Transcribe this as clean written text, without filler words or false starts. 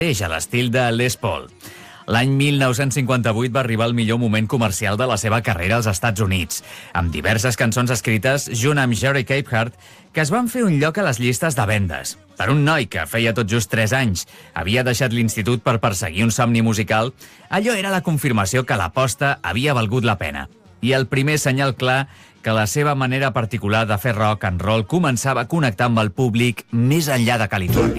a l'estil de Les Paul. L'any 1958 va arribar el millor moment comercial de la seva carrera als Estats Units, amb diverses cançons escrites junt amb Jerry Capehart que es van fer un lloc a les llistes de vendes. Per un noi que feia tot just 3 anys havia deixat l'institut per perseguir un somni musical, allò era la confirmació que l'aposta havia valgut la pena. I el primer senyal clar que la seva manera particular de fer rock and roll començava a connectar amb el públic més enllà de Califòrnia.